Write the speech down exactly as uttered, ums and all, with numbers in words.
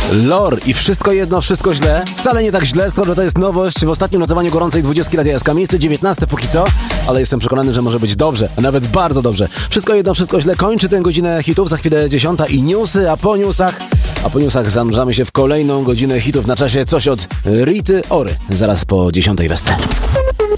Lore i wszystko jedno, wszystko źle. Wcale nie tak źle, skoro to jest nowość w ostatnim notowaniu gorącej dwudziestki Radia S K. Miejsce dziewiętnaste póki co, ale jestem przekonany, że może być dobrze, a nawet bardzo dobrze. Wszystko jedno, wszystko źle kończy tę godzinę hitów, za chwilę dziesiąta i newsy, a po newsach, a po newsach zanurzamy się w kolejną godzinę hitów na czasie coś od Rity Ory. Zaraz po dziesiątej Wesce.